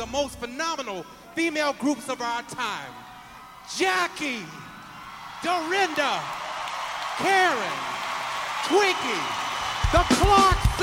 the most phenomenal female groups of our time. Jackie, Dorinda, Karen, Twinkie, the Clark